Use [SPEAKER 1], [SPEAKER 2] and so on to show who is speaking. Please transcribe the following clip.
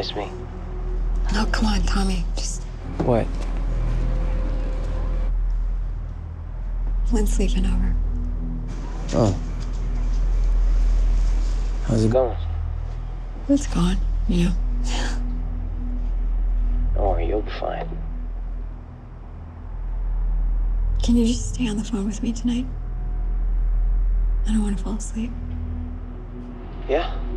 [SPEAKER 1] miss me?
[SPEAKER 2] No, come on, Tommy. Just
[SPEAKER 1] What?
[SPEAKER 2] Lynn's sleeping over.
[SPEAKER 1] Oh. How's it going?
[SPEAKER 2] It's gone, you know.
[SPEAKER 1] Don't worry, you'll be fine.
[SPEAKER 2] Can you just stay on the phone with me tonight? I don't want to fall asleep.
[SPEAKER 1] Yeah?